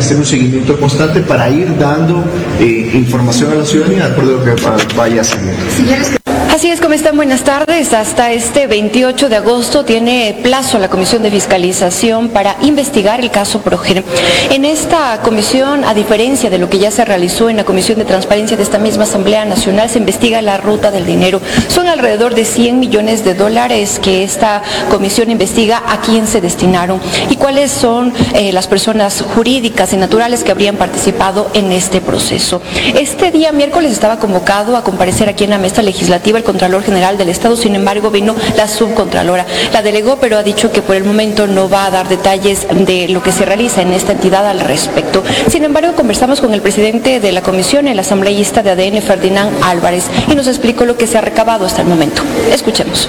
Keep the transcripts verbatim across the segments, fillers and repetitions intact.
hacer un seguimiento constante para ir dando eh, información a la ciudadanía de acuerdo a lo que vaya saliendo. Así es, ¿cómo están? Buenas tardes. Hasta este veintiocho de agosto tiene plazo la Comisión de Fiscalización para investigar el caso Proger. En esta comisión, a diferencia de lo que ya se realizó en la Comisión de Transparencia de esta misma Asamblea Nacional, se investiga la ruta del dinero. Son alrededor de cien millones de dólares que esta comisión investiga a quién se destinaron y cuáles son eh, las personas jurídicas y naturales que habrían participado en este proceso. Este día miércoles estaba convocado a comparecer aquí en la mesa legislativa el Contralor General del Estado, sin embargo vino la subcontralora. La delegó, pero ha dicho que por el momento no va a dar detalles de lo que se realiza en esta entidad al respecto. Sin embargo, conversamos con el presidente de la comisión, el asambleísta de A D N, Ferdinand Álvarez, y nos explicó lo que se ha recabado hasta el momento. Escuchemos.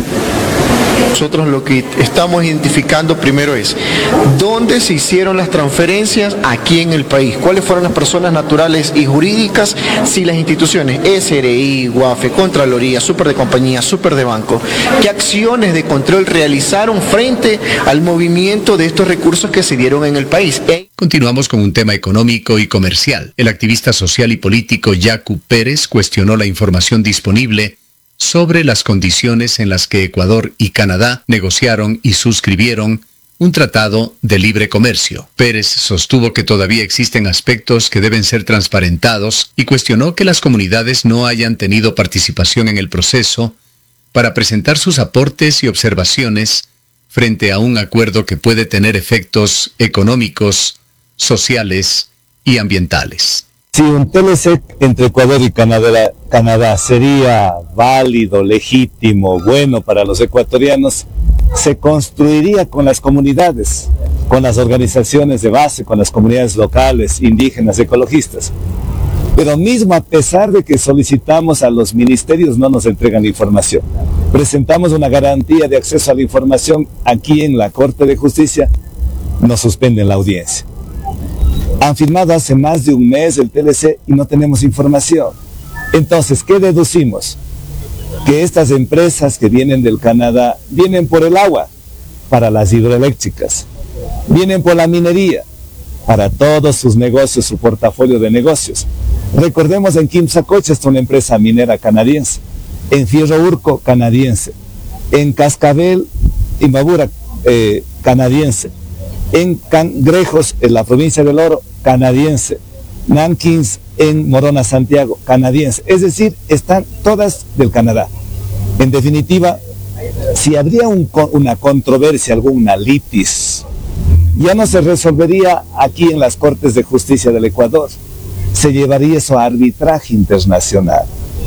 Nosotros lo que estamos identificando primero es dónde se hicieron las transferencias aquí en el país, cuáles fueron las personas naturales y jurídicas, si las instituciones S R I, UAFE, Contraloría, Super de Compañía, Super de Banco, qué acciones de control realizaron frente al movimiento de estos recursos que se dieron en el país. Continuamos con un tema económico y comercial. El activista social y político Yacu Pérez cuestionó la información disponible sobre las condiciones en las que Ecuador y Canadá negociaron y suscribieron un tratado de libre comercio. Pérez sostuvo que todavía existen aspectos que deben ser transparentados y cuestionó que las comunidades no hayan tenido participación en el proceso para presentar sus aportes y observaciones frente a un acuerdo que puede tener efectos económicos, sociales y ambientales. Si un T L C entre Ecuador y Canadá, Canadá sería válido, legítimo, bueno para los ecuatorianos, se construiría con las comunidades, con las organizaciones de base, con las comunidades locales, indígenas, ecologistas. Pero mismo a pesar de que solicitamos a los ministerios, no nos entregan la información. Presentamos una garantía de acceso a la información aquí en la Corte de Justicia, nos suspenden la audiencia. Han firmado hace más de un mes el T L C y no tenemos información. Entonces, ¿qué deducimos? Que estas empresas que vienen del Canadá vienen por el agua, para las hidroeléctricas, vienen por la minería, para todos sus negocios, su portafolio de negocios. Recordemos en Quimsacocha está una empresa minera canadiense, en Fierro Urco canadiense, en Cascabel, Imbabura eh, canadiense, en Cangrejos, en la provincia del Oro, canadiense, Nankins, en Morona, Santiago, canadiense. Es decir, están todas del Canadá. En definitiva, si habría un, una controversia, alguna litis, ya no se resolvería aquí en las Cortes de Justicia del Ecuador. Se llevaría eso a arbitraje internacional.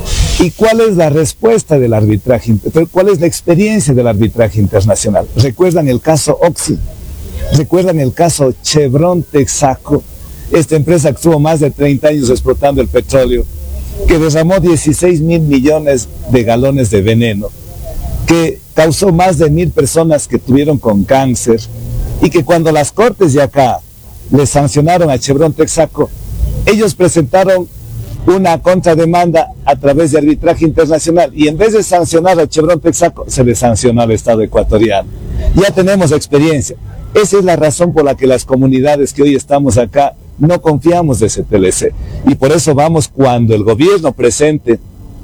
¿Y cuál es la respuesta del arbitraje? ¿Cuál es la experiencia del arbitraje internacional? ¿Recuerdan el caso Oxy? ¿Recuerdan el caso Chevron Texaco? Esta empresa que estuvo más de treinta años explotando el petróleo, que derramó dieciséis mil millones de galones de veneno, que causó más de mil personas que tuvieron con cáncer, y que cuando las cortes de acá le sancionaron a Chevron Texaco, ellos presentaron una contrademanda a través de arbitraje internacional, y en vez de sancionar a Chevron Texaco, se le sancionó al Estado ecuatoriano. Ya tenemos experiencia. Esa es la razón por la que las comunidades que hoy estamos acá no confiamos de ese T L C. Y por eso vamos, cuando el gobierno presente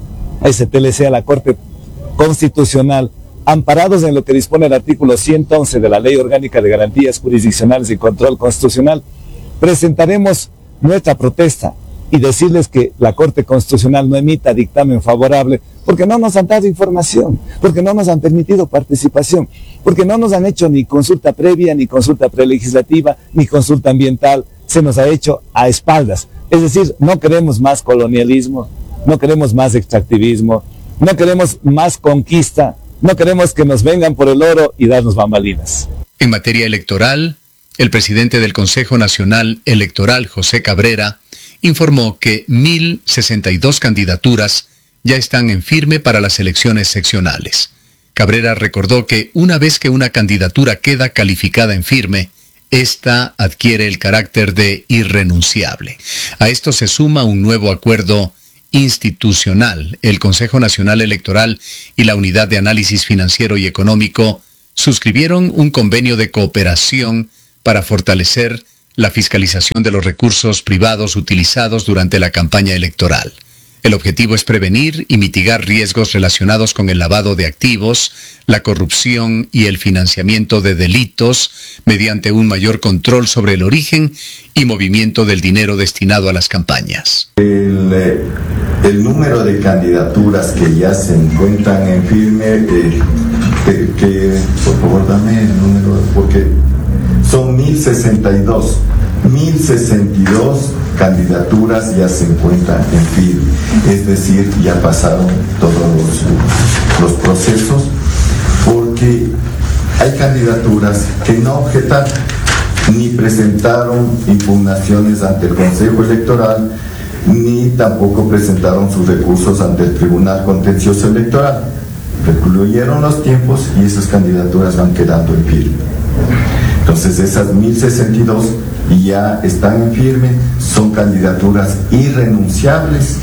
a ese T L C a la Corte Constitucional, amparados en lo que dispone el artículo ciento once de la Ley Orgánica de Garantías Jurisdiccionales y Control Constitucional, presentaremos nuestra protesta y decirles que la Corte Constitucional no emita dictamen favorable porque no nos han dado información, porque no nos han permitido participación, porque no nos han hecho ni consulta previa, ni consulta prelegislativa, ni consulta ambiental, se nos ha hecho a espaldas. Es decir, no queremos más colonialismo, no queremos más extractivismo, no queremos más conquista, no queremos que nos vengan por el oro y darnos bambalinas. En materia electoral, el presidente del Consejo Nacional Electoral, José Cabrera, informó que mil sesenta y dos candidaturas ya están en firme para las elecciones seccionales. Cabrera recordó que una vez que una candidatura queda calificada en firme, esta adquiere el carácter de irrenunciable. A esto se suma un nuevo acuerdo institucional. El Consejo Nacional Electoral y la Unidad de Análisis Financiero y Económico suscribieron un convenio de cooperación para fortalecer la fiscalización de los recursos privados utilizados durante la campaña electoral. El objetivo es prevenir y mitigar riesgos relacionados con el lavado de activos, la corrupción y el financiamiento de delitos mediante un mayor control sobre el origen y movimiento del dinero destinado a las campañas. El, eh, el número de candidaturas que ya se encuentran en firme, eh, que, que por favor dame el número, porque son mil sesenta y dos. mil sesenta y dos candidaturas ya se encuentran en firme, es decir, ya pasaron todos los, los procesos, porque hay candidaturas que no objetaron ni presentaron impugnaciones ante el Consejo Electoral, ni tampoco presentaron sus recursos ante el Tribunal Contencioso Electoral. Recluyeron los tiempos y esas candidaturas van quedando en firme. Entonces esas mil sesenta y dos ya están en firme, son candidaturas irrenunciables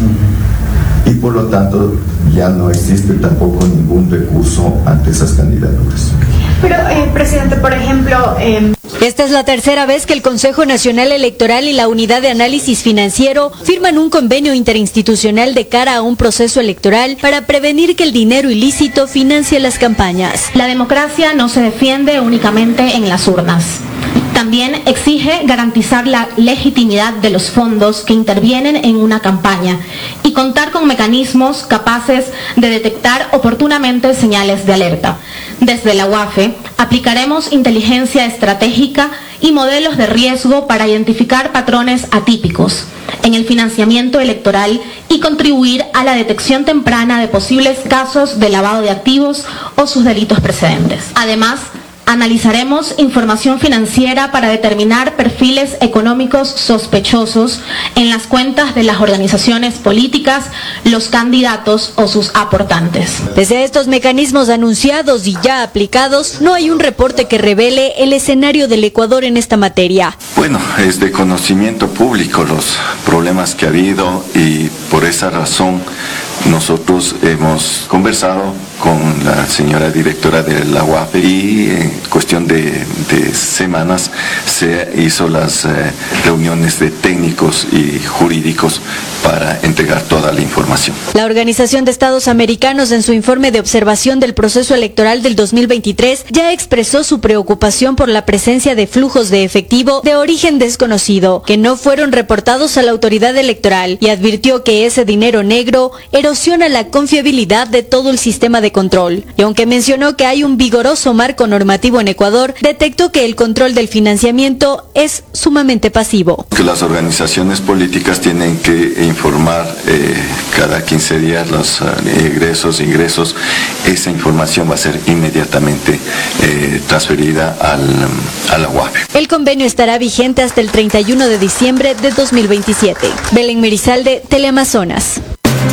y por lo tanto ya no existe tampoco ningún recurso ante esas candidaturas. Pero, eh, presidente, por ejemplo... Eh... Esta es la tercera vez que el Consejo Nacional Electoral y la Unidad de Análisis Financiero firman un convenio interinstitucional de cara a un proceso electoral para prevenir que el dinero ilícito financie las campañas. La democracia no se defiende únicamente en las urnas. También exige garantizar la legitimidad de los fondos que intervienen en una campaña y contar con mecanismos capaces de detectar oportunamente señales de alerta. Desde la U A F E aplicaremos inteligencia estratégica y modelos de riesgo para identificar patrones atípicos en el financiamiento electoral y contribuir a la detección temprana de posibles casos de lavado de activos o sus delitos precedentes. Además, analizaremos información financiera para determinar perfiles económicos sospechosos en las cuentas de las organizaciones políticas, los candidatos o sus aportantes. Desde estos mecanismos anunciados y ya aplicados, no hay un reporte que revele el escenario del Ecuador en esta materia. Bueno, es de conocimiento público los problemas que ha habido y por esa razón nosotros hemos conversado con la señora directora de la U A F E y en cuestión de, de semanas se hizo las eh, reuniones de técnicos y jurídicos para entregar toda la información. La Organización de Estados Americanos en su informe de observación del proceso electoral del dos mil veintitrés ya expresó su preocupación por la presencia de flujos de efectivo de origen desconocido que no fueron reportados a la autoridad electoral y advirtió que ese dinero negro erosiona la confiabilidad de todo el sistema de control. Y aunque mencionó que hay un vigoroso marco normativo en Ecuador, detectó que el control del financiamiento es sumamente pasivo. Que las organizaciones políticas tienen que informar eh, cada quince días los uh, egresos, ingresos. Esa información va a ser inmediatamente eh, transferida al, a la U A F E. El convenio estará vigente hasta el treinta y uno de diciembre de dos mil veintisiete. Belén Merizalde, Teleamazonas.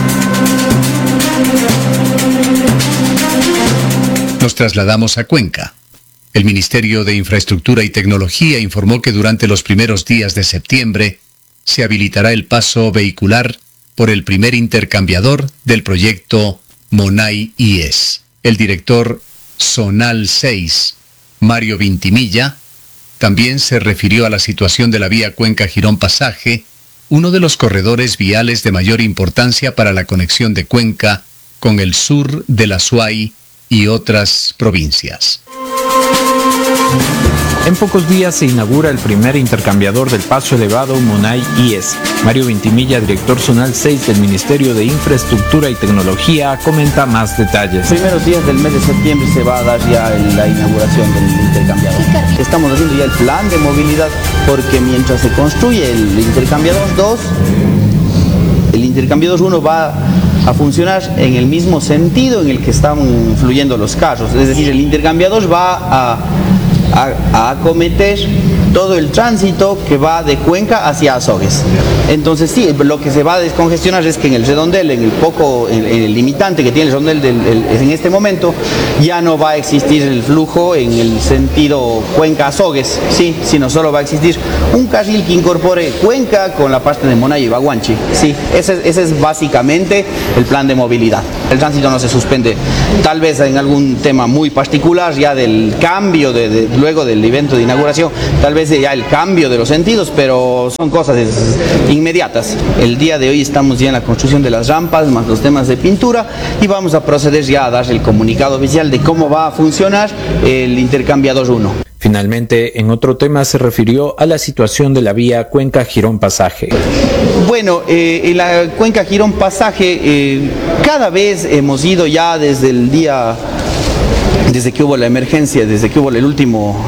Nos trasladamos a Cuenca. El Ministerio de Infraestructura y Tecnología informó que durante los primeros días de septiembre se habilitará el paso vehicular por el primer intercambiador del proyecto Monay I E S. El director Zonal seis, Mario Vintimilla, también se refirió a la situación de la vía Cuenca-Girón Pasaje, uno de los corredores viales de mayor importancia para la conexión de Cuenca con el sur de la Azuay y otras provincias. En pocos días se inaugura el primer intercambiador del paso elevado Monay I E S. Mario Vintimilla, director zonal seis del Ministerio de Infraestructura y Tecnología, comenta más detalles. Los primeros días del mes de septiembre se va a dar ya la inauguración del intercambiador. Estamos haciendo ya el plan de movilidad porque mientras se construye el intercambiador dos, el intercambiador uno va a funcionar en el mismo sentido en el que están fluyendo los carros. Es decir, el intercambiador va a, a, a acometer todo el tránsito que va de Cuenca hacia Azogues. Entonces sí, lo que se va a descongestionar es que en el redondel, en el poco, en, en el limitante que tiene el redondel del, el, en este momento, ya no va a existir el flujo en el sentido Cuenca-Azogues, sí, sino solo va a existir un carril que incorpore Cuenca con la parte de Monay y Baguanchi. Sí, ese, ese es básicamente el plan de movilidad. El tránsito no se suspende, tal vez en algún tema muy particular ya del cambio de, de, luego del evento de inauguración, tal vez vez ya el cambio de los sentidos, pero son cosas inmediatas. El día de hoy estamos ya en la construcción de las rampas, más los temas de pintura, y vamos a proceder ya a dar el comunicado oficial de cómo va a funcionar el intercambiador uno. Finalmente, en otro tema se refirió a la situación de la vía Cuenca-Girón-Pasaje. Bueno, eh, en la Cuenca Girón-Pasaje eh, cada vez hemos ido ya desde el día, desde que hubo la emergencia, desde que hubo el último